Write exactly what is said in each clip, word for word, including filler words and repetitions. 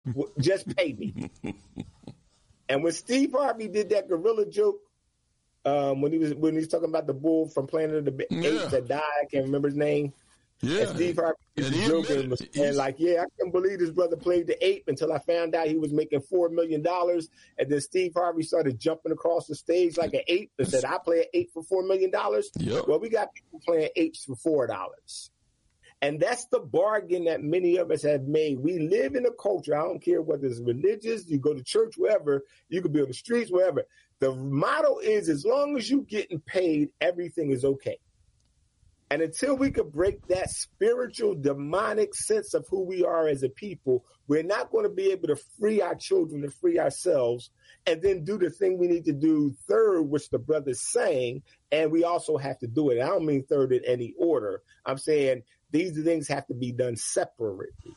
Just pay me. And when Steve Harvey did that gorilla joke, um, when he was when he was talking about the bull from Planet of the Apes yeah. that died, I can't remember his name. Yeah, and Steve Harvey was joking was, and like, yeah, I couldn't believe his brother played the ape until I found out he was making four million dollars. And then Steve Harvey started jumping across the stage like an ape and said, "I play an ape for four million dollars." Yep. Well, we got people playing apes for four dollars. And that's the bargain that many of us have made. We live in a culture. I don't care whether it's religious, you go to church, wherever, you could be on the streets, wherever. The motto is, as long as you're getting paid, everything is okay. And until we could break that spiritual, demonic sense of who we are as a people, we're not going to be able to free our children and free ourselves and then do the thing we need to do third, which the brother's saying, and we also have to do it. I don't mean third in any order. I'm saying these things have to be done separately.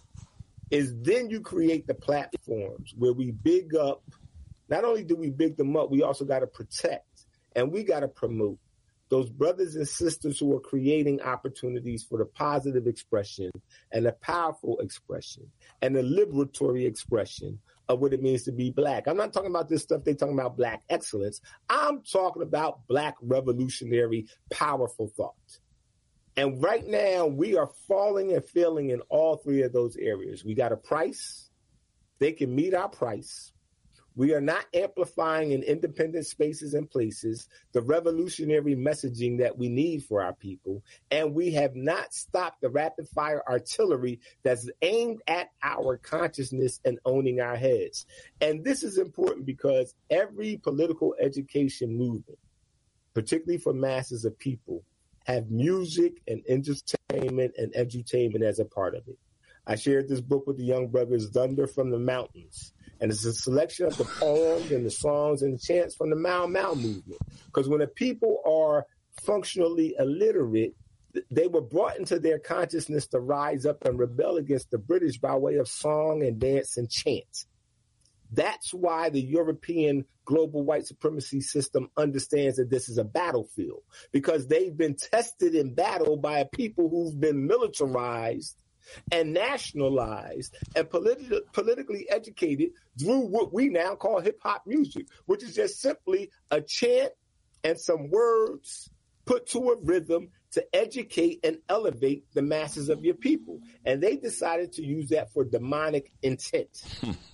Is then you create the platforms where we big up. Not only do we big them up, we also got to protect and we got to promote those brothers and sisters who are creating opportunities for the positive expression and the powerful expression and the liberatory expression of what it means to be black. I'm not talking about this stuff they're talking about black excellence. I'm talking about black revolutionary, powerful thought. And right now we are falling and failing in all three of those areas. We got a price. They can meet our price. We are not amplifying in independent spaces and places the revolutionary messaging that we need for our people. And we have not stopped the rapid fire artillery that's aimed at our consciousness and owning our heads. And this is important because every political education movement, particularly for masses of people, have music and entertainment and edutainment as a part of it. I shared this book with the young brothers, Thunder from the Mountains. And it's a selection of the poems and the songs and the chants from the Mau Mau movement. Because when the people are functionally illiterate, they were brought into their consciousness to rise up and rebel against the British by way of song and dance and chant. That's why the European global white supremacy system understands that this is a battlefield, because they've been tested in battle by a people who've been militarized and nationalized and politi- politically educated through what we now call hip hop music, which is just simply a chant and some words put to a rhythm to educate and elevate the masses of your people. And they decided to use that for demonic intent.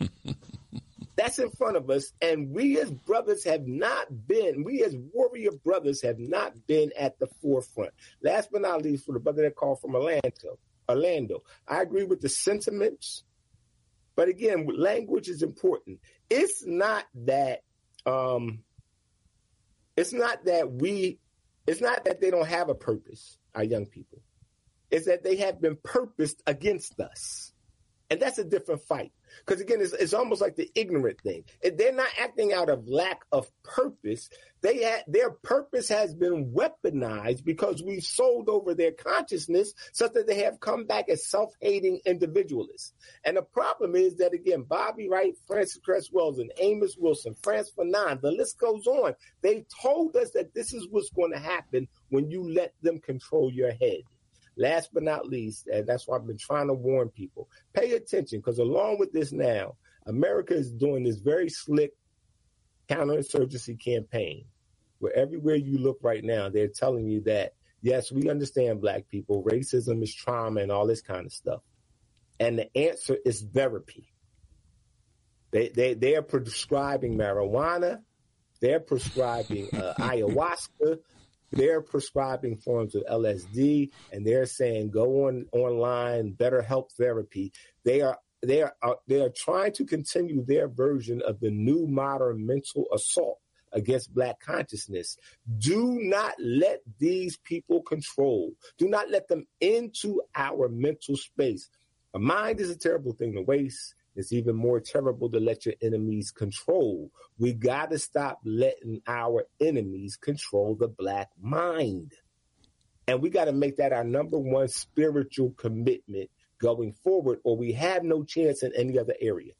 That's in front of us. And we as brothers have not been, we as warrior brothers have not been at the forefront. Last but not least, for the brother that called from Orlando, Orlando. I agree with the sentiments, but again, language is important. It's not that, um, it's not that we, it's not that they don't have a purpose, our young people. It's that they have been purposed against us. And that's a different fight. Because again, it's, it's almost like the ignorant thing. If they're not acting out of lack of purpose. They had, their purpose has been weaponized because we've sold over their consciousness such that they have come back as self-hating individualists. And the problem is that, again, Bobby Wright, Francis Cress Wells, and Amos Wilson, Frantz Fanon, the list goes on. They told us that this is what's going to happen when you let them control your head. Last but not least, and that's why I've been trying to warn people, pay attention, because along with this now, America is doing this very slick counterinsurgency campaign where everywhere you look right now, they're telling you that, yes, we understand black people, racism is trauma and all this kind of stuff. And the answer is therapy. They, they, they are prescribing marijuana. They're prescribing uh, ayahuasca. They're prescribing forms of L S D, and they're saying go on online, BetterHelp therapy. They are they are uh, they are trying to continue their version of the new modern mental assault against black consciousness. Do not let these people control. Do not let them into our mental space. A mind is a terrible thing to waste. It's even more terrible to let your enemies control. We got to stop letting our enemies control the black mind. And we got to make that our number one spiritual commitment going forward, or we have no chance in any other area.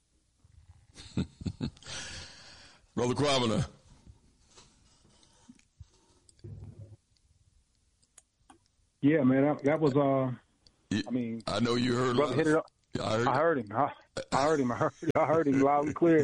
Brother Kwabena. Yeah, man, that, that was, uh, I mean. I know you heard brother hit it up. Yeah, I, heard. I heard him. I, I heard him. I heard, I heard him loud and clear.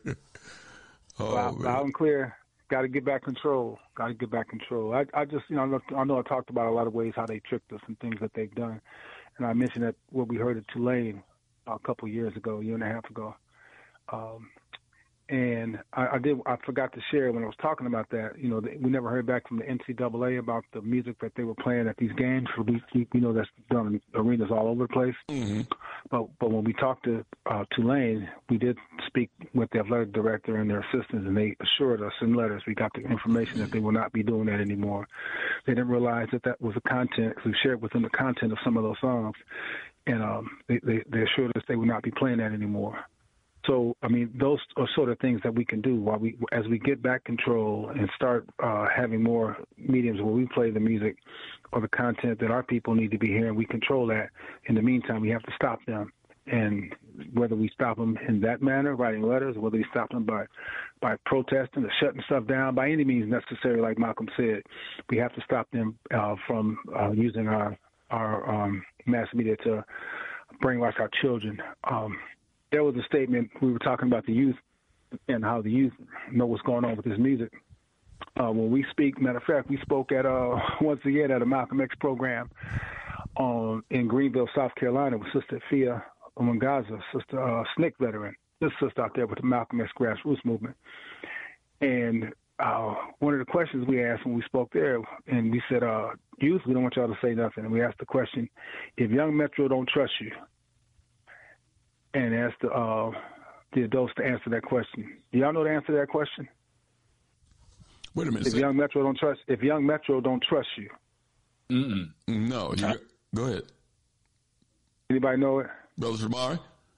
oh, loud, loud and clear. Got to get back control. Got to get back control. I, I just, you know, I know, I know I talked about a lot of ways how they tricked us and things that they've done. And I mentioned that what we heard at Tulane a couple of years ago, a year and a half ago. Um, and I, I did, I forgot to share when I was talking about that, you know, we never heard back from the N C double A about the music that they were playing at these games. We, we, we know that's done in arenas all over the place. Mm-hmm. But but when we talked to uh, Tulane, we did speak with the athletic director and their assistants, and they assured us in letters we got the information that they will not be doing that anymore. They didn't realize that that was the content, because we shared with them the content of some of those songs, and um, they, they, they assured us they would not be playing that anymore. So, I mean, those are sort of things that we can do while we, as we get back control and start uh, having more mediums where we play the music or the content that our people need to be hearing. We control that. In the meantime, we have to stop them. And whether we stop them in that manner, writing letters, whether we stop them by, by protesting or shutting stuff down, by any means necessary, like Malcolm said, we have to stop them uh, from uh, using our, our um, mass media to brainwash our children. Um, There was a statement, we were talking about the youth and how the youth know what's going on with this music. Uh, when we speak, matter of fact, we spoke at, uh, once again, at a Malcolm X program um, in Greenville, South Carolina, with Sister Fia Umangaza, Sister uh, S N C C veteran, this sister out there with the Malcolm X grassroots movement. And uh, one of the questions we asked when we spoke there, and we said, uh, youth, we don't want y'all to say nothing. And we asked the question, if Young Metro don't trust you, and asked the, uh, the adults to answer that question. Do y'all know the answer to that question? Wait a minute. If say- Young Metro don't trust, if Young Metro don't trust you, Mm-mm. no. You go, go ahead, anybody know it? Brother Shamari.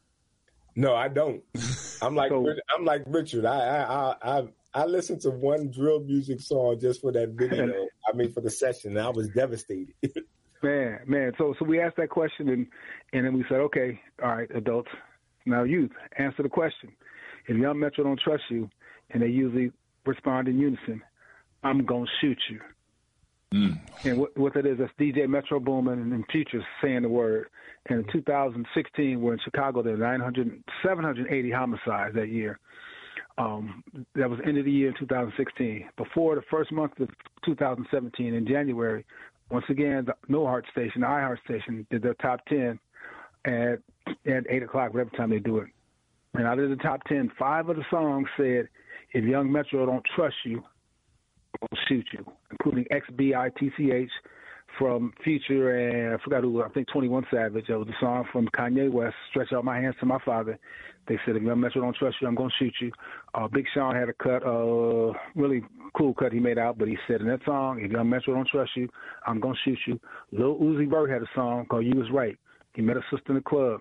No, I don't. I'm like So- I'm like Richard. I I I I, I listened to one drill music song just for that video. I mean, for the session, and I was devastated. Man, man. So, so we asked that question, and and then we said, okay, all right, adults, now youth, answer the question. If Young Metro don't trust you, and they usually respond in unison, I'm gonna shoot you. Mm. And what, what that is, that's D J Metro Boomin and, and Future saying the word. And in two thousand sixteen, we're in Chicago. There were nine hundred, seven hundred eighty homicides that year. Um, that was the end of the year in two thousand sixteen. Before the first month of two thousand seventeen, in January, once again, the No Heart station, the iHeart station, did their top ten at at eight o'clock, whatever time they do it. And out of the top ten, five of the songs said, if Young Metro don't trust you, I'll shoot you, including X B I T C H from Future and I forgot who, I think twenty-one Savage. That was a song from Kanye West, Stretch Out My Hands to My Father. They said, if Young Metro don't trust you, I'm going to shoot you. Uh, Big Sean had a cut, uh, really cool cut he made out, but he said in that song, if Young Metro don't trust you, I'm going to shoot you. Lil Uzi Vert had a song called You Was Right. He met a sister in the club.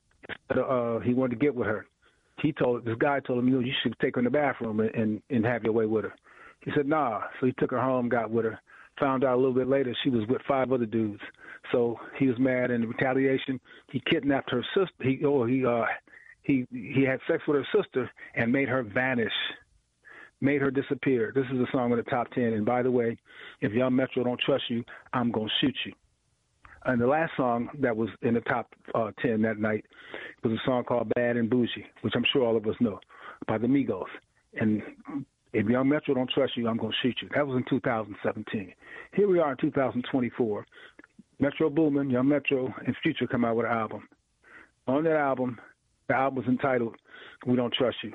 Uh, he wanted to get with her. He told, this guy told him, you know, you should take her in the bathroom and, and, and have your way with her. He said, nah. So he took her home, got with her. Found out a little bit later she was with five other dudes. So he was mad, and in retaliation, he kidnapped her sister. He, oh, he, uh, He he had sex with her sister and made her vanish, made her disappear. This is a song in the top ten. And by the way, if Young Metro don't trust you, I'm going to shoot you. And the last song that was in the top uh, ten that night was a song called Bad and Bougie, which I'm sure all of us know, by the Migos. And if Young Metro don't trust you, I'm going to shoot you. That was in two thousand seventeen. Here we are in two thousand twenty-four. Metro Boomin, Young Metro, and Future come out with an album. On that album, the album was entitled We Don't Trust You.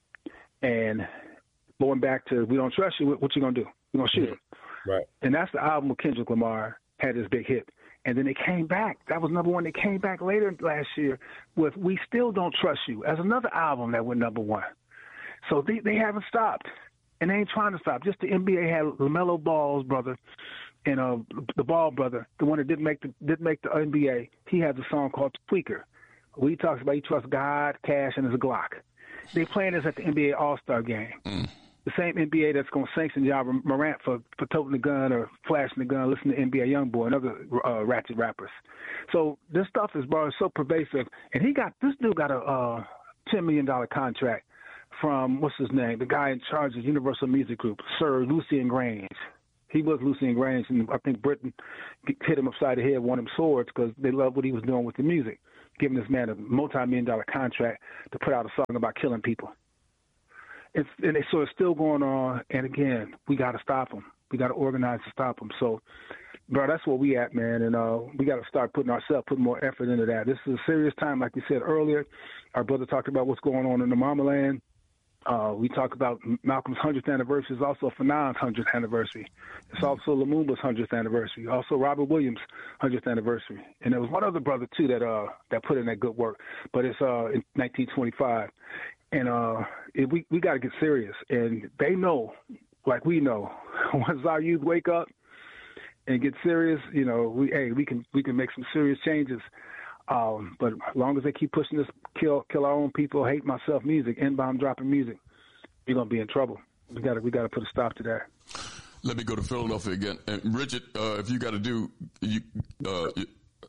And going back to We Don't Trust You, what you going to do? You're going to shoot him. Right. And that's the album where Kendrick Lamar had his big hit. And then they came back. That was number one. They came back later last year with We Still Don't Trust You as another album that went number one. So they, they haven't stopped. And they ain't trying to stop. Just the N B A had LaMelo Ball's brother and uh, the Ball brother, the one that didn't make the didn't make the N B A. He has a song called Tweaker. Where he talks about he trusts God, cash, and his Glock. They playing this at the N B A All-Star game. Mm. The same N B A that's going to sanction Ja Morant for, for toting the gun or flashing the gun, listening to N B A Youngboy and other uh, ratchet rappers. So this stuff is, bro, so pervasive. And he got, this dude got a uh, ten million dollars contract from, what's his name, the guy in charge of Universal Music Group, Sir Lucien Grange. He was Lucien Grange, and I think Britain hit him upside the head, won him swords because they loved what he was doing with the music. giving this man a multi-million dollar contract to put out a song about killing people. It's, and it's, so it's still going on. And again, we got to stop them. We got to organize to stop them. So, bro, that's where we at, man. And uh, we got to start putting ourselves, putting more effort into that. This is a serious time, like we said earlier. Our brother talked about what's going on in the Mama Land. Uh, we talk about Malcolm's hundredth anniversary. It's also Fanon's hundredth anniversary. It's also Lumumba's hundredth anniversary. Also Robert Williams' hundredth anniversary. And there was one other brother, too, that uh, that put in that good work. But it's uh, in nineteen twenty-five. And uh, it, we, we got to get serious. And they know, like we know, once our youth wake up and get serious, you know, we hey, we can we can make some serious changes. Um, but as long as they keep pushing this kill kill our own people, hate myself music, N-bomb dropping music, you're gonna be in trouble. We gotta we gotta put a stop to that. Let me go to Philadelphia again. And Richard, uh, if you got to do, you, uh, you,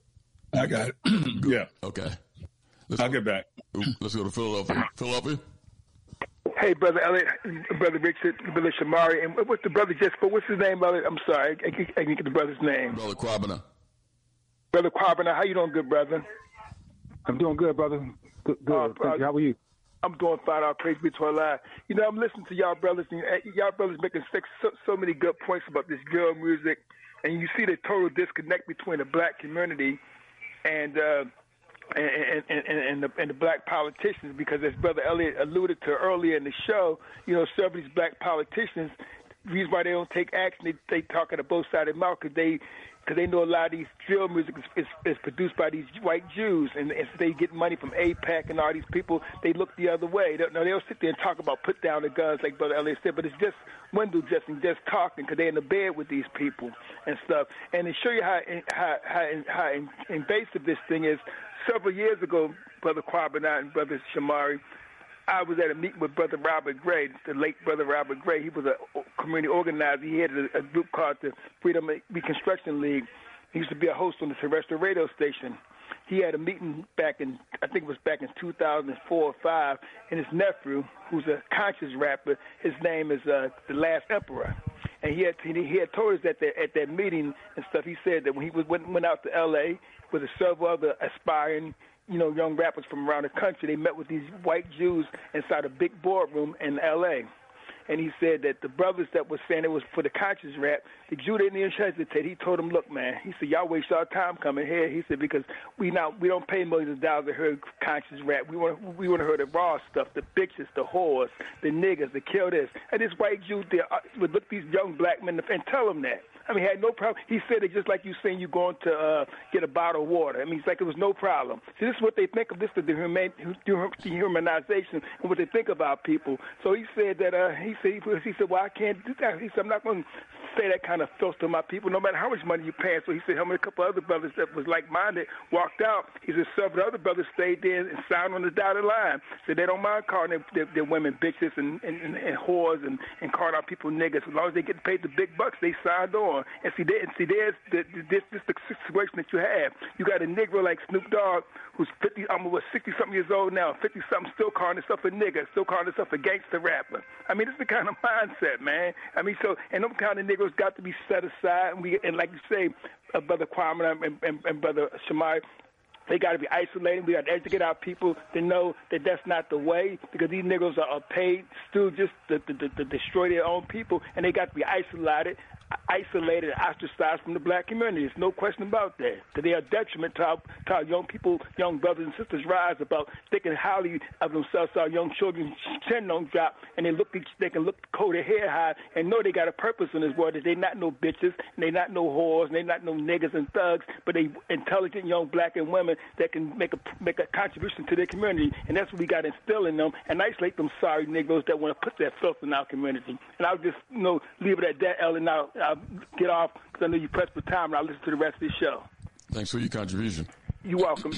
I got it. Yeah. Okay. Let's I'll go, get back. Let's go to Philadelphia. Philadelphia. Hey, Brother Elliot, Brother Richard, Brother Shamari, and what's the brother just for? What's his name, brother? I'm sorry, I can't, I can't get the brother's name. Brother Quabana. Brother Quabana, how you doing, good brother? I'm doing good, brother. Good. good. Uh, Thank you. How are you? I'm doing fine. All praise be to Allah. You know, I'm listening to y'all brothers, and y'all brothers making so, so many good points about this drill music, and you see the total disconnect between the black community and uh, and, and, and, and, the, and the black politicians, because as Brother Elliot alluded to earlier in the show, you know, some of these black politicians, the reason why they don't take action, they, they talk out of both sides of their mouth, because they because they know a lot of these drill music is, is, is produced by these white Jews, and if they get money from AIPAC and all these people, they look the other way. They, no, they'll sit there and talk about put down the guns, like Brother Elliot said, but it's just window dressing, just talking, because they're in the bed with these people and stuff. And to show you how how how, how invasive this thing is, several years ago, Brother Quabana and Brother Shamari, I was at a meeting with Brother Robert Gray, the late Brother Robert Gray. He was a community organizer. He had a, a group called the Freedom Reconstruction League. He used to be a host on the terrestrial radio station. He had a meeting back in, I think it was back in two thousand four or five, and his nephew, who's a conscious rapper, his name is uh, The Last Emperor. And he had he had told us that the, at that meeting and stuff, he said that when he was, went, went out to L A with several other aspiring, you know, young rappers from around the country, they met with these white Jews inside a big boardroom in L A. And he said that the brothers that was saying it was for the conscious rap, the Jew didn't even hesitate. He told them, look, man, he said, y'all waste our time coming here. He said, because we not we don't pay millions of dollars to hear conscious rap. We want we want to hear the raw stuff, the bitches, the whores, the niggas, the kill this. And this white Jew there would look these young black men and tell them that. I mean, he had no problem. He said it just like you saying you going to uh, get a bottle of water. I mean, it's like it was no problem. So this is what they think of. This is the dehumanization and what they think about people. So he said that uh, he said he said, well, I can't do that. He said, I'm not going to say that kind of filth to my people, no matter how much money you pay. So he said, how many couple other brothers that was like-minded walked out. He said, several other brothers stayed there and signed on the dotted line. So they don't mind calling their, their, their women bitches and, and, and, and whores and, and calling out people niggas. As long as they get paid the big bucks, they signed on. And see, there, and see, there's the, this, this the situation that you have. You got a Negro like Snoop Dogg, who's fifty, I'm what, sixty-something years old now, fifty-something, still calling himself a nigga, still calling himself a gangster rapper. I mean, this is the kind of mindset, man. I mean, so, and them kind of Negroes got to be set aside, and we, and like you say, uh, Brother Kwame and, and, and Brother Shamai, they got to be isolated. We got to educate our people to know that that's not the way, because these niggas are paid stooges to, to, to, to destroy their own people, and they got to be isolated, isolated, and ostracized from the black community. There's no question about that. Because they are a detriment to our, to our young people, young brothers and sisters rise about thinking highly of themselves. So our young children chin don't drop, and they look, they can look, coat their hair high, and know they got a purpose in this world. That they not no bitches, and they not no whores, and they not no niggas and thugs, but they intelligent young black and women that can make a make a contribution to their community, and that's what we got to instill in them and isolate them sorry Negroes that want to put that filth in our community. And I'll just, you know, leave it at that, Ellen. I'll, I'll get off because I know you pressed for time, and I'll listen to the rest of the show. Thanks for your contribution. You're welcome.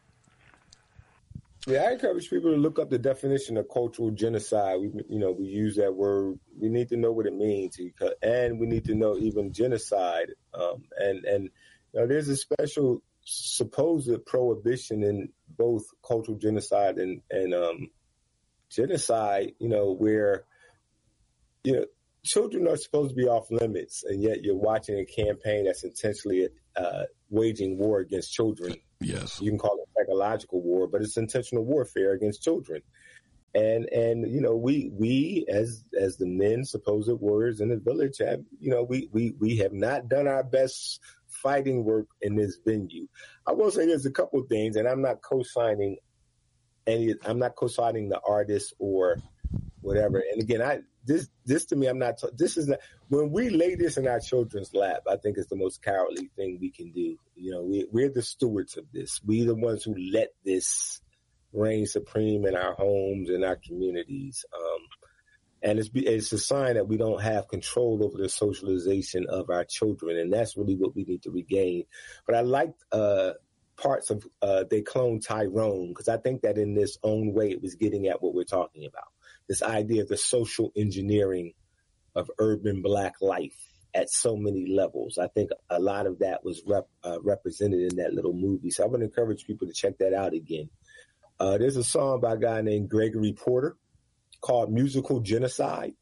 Yeah, I encourage people to look up the definition of cultural genocide. We, you know, we use that word. We need to know what it means, and we need to know even genocide. Um, and and you know, there's a special supposed prohibition in both cultural genocide and and um, genocide. You know, where you know children are supposed to be off limits, and yet you're watching a campaign that's intentionally uh, waging war against children. Yes. You can call it psychological war, but it's intentional warfare against children. And, and, you know, we, we, as, as the men, supposed warriors in the village have, you know, we, we, we have not done our best fighting work in this venue. I will say there's a couple of things, and I'm not co-signing any, I'm not co-signing the artist or whatever. And again, I, this, this to me, I'm not, this is not, when we lay this in our children's lap, I think it's the most cowardly thing we can do. You know, we, we're the stewards of this. We're the ones who let this reign supreme in our homes and our communities. Um, and it's, it's a sign that we don't have control over the socialization of our children. And that's really what we need to regain. But I liked, uh, parts of, uh, they cloned Tyrone, because I think that in this own way, it was getting at what we're talking about. This idea of the social engineering of urban Black life at so many levels. I think a lot of that was rep, uh, represented in that little movie. So I would encourage people to check that out again. Uh, there's a song by a guy named Gregory Porter called Musical Genocide.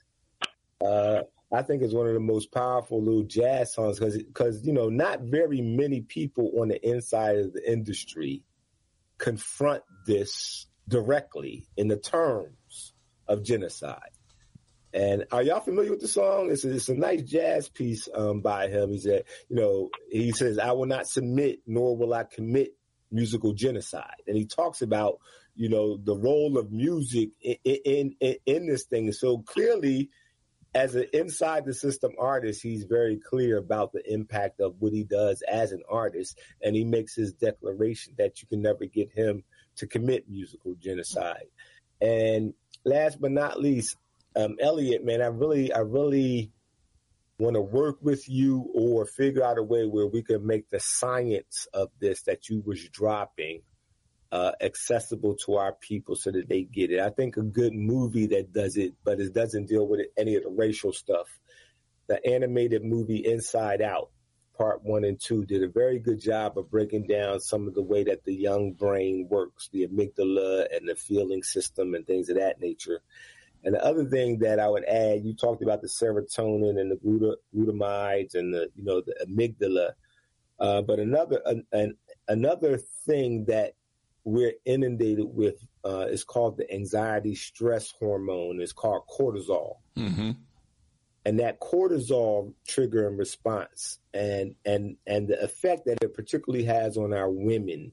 Uh, I think it's one of the most powerful little jazz songs because, because, you know, not very many people on the inside of the industry confront this directly in the terms of genocide. And are y'all familiar with the song? It's a, it's a nice jazz piece um, by him. He said, you know, he says, I will not submit, nor will I commit musical genocide. And he talks about, you know, the role of music in, in, in, in this thing. So clearly, as an inside the system artist, he's very clear about the impact of what he does as an artist. And he makes his declaration that you can never get him to commit musical genocide. And last but not least, um, Elliot, man, I really, I really want to work with you or figure out a way where we can make the science of this that you was dropping uh, accessible to our people so that they get it. I think a good movie that does it, but it doesn't deal with it, any of the racial stuff. The animated movie Inside Out, part one and two, did a very good job of breaking down some of the way that the young brain works, the amygdala and the feeling system and things of that nature. And the other thing that I would add, you talked about the serotonin and the gluta, glutamides and the, you know, the amygdala. Uh, but another an, an, another thing that we're inundated with uh, is called the anxiety stress hormone. It's called cortisol. Mm-hmm. And that cortisol trigger and response and, and, and the effect that it particularly has on our women.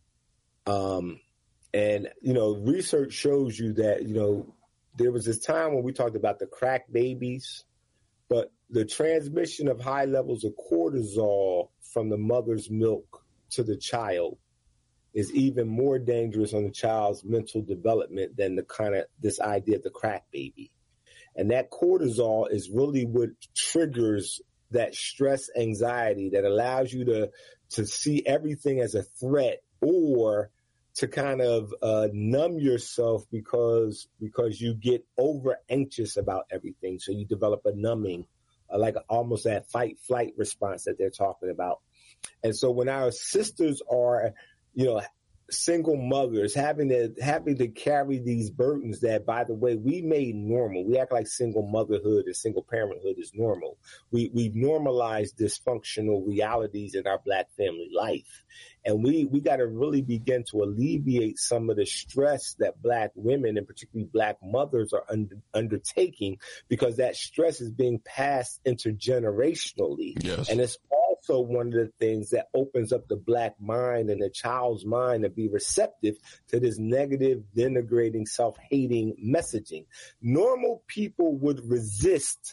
Um, and, you know, research shows you that, you know, there was this time when we talked about the crack babies, but the transmission of high levels of cortisol from the mother's milk to the child is even more dangerous on the child's mental development than the kind of this idea of the crack baby. And that cortisol is really what triggers that stress anxiety that allows you to, to see everything as a threat or to kind of uh, numb yourself because because you get over anxious about everything. So you develop a numbing, uh, like almost that fight flight response that they're talking about. And so when our sisters are, you know, single mothers having to having to carry these burdens that, by the way, we made normal. We act like single motherhood and single parenthood is normal. We we've normalized dysfunctional realities in our Black family life. And we, we got to really begin to alleviate some of the stress that Black women and particularly Black mothers are under, undertaking because that stress is being passed intergenerationally. Yes. And it's also one of the things that opens up the Black mind and the child's mind to be receptive to this negative, denigrating, self-hating messaging. Normal people would resist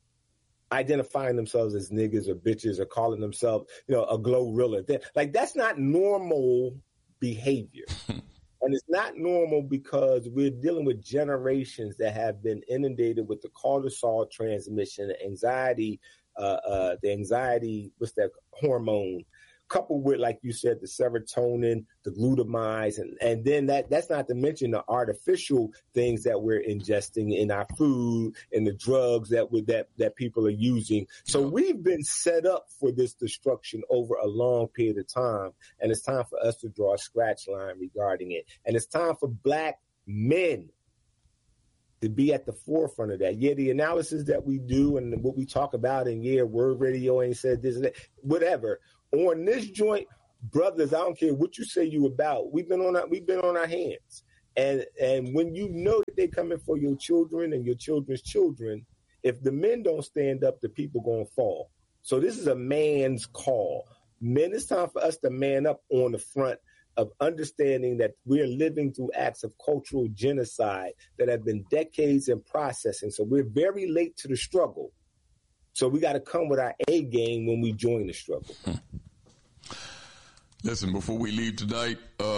identifying themselves as niggas or bitches or calling themselves, you know, a Glorilla. Like, that's not normal behavior. And it's not normal because we're dealing with generations that have been inundated with the cortisol transmission, the anxiety, uh, uh, the anxiety, what's that hormone, coupled with, like you said, the serotonin, the glutamides, and, and then that that's not to mention the artificial things that we're ingesting in our food and the drugs that we, that that people are using. So we've been set up for this destruction over a long period of time, and it's time for us to draw a scratch line regarding it. And it's time for Black men to be at the forefront of that. Yeah, the analysis that we do and what we talk about, and yeah, Word Radio ain't said this and that, whatever. On this joint, brothers, I don't care what you say you about. We've been on our, we've been on our hands. And and when you know that they're coming for your children and your children's children, if the men don't stand up, the people going to fall. So this is a man's call. Men, it's time for us to man up on the front of understanding that we're living through acts of cultural genocide that have been decades in processing. So we're very late to the struggle. So we got to come with our A game when we join the struggle. Listen, before we leave tonight, uh,